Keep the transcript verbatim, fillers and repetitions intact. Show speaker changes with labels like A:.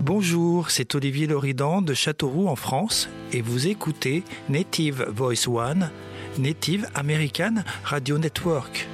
A: Bonjour, c'est Olivier Loridan de Châteauroux en France et vous écoutez Native Voice One, Native American Radio Network.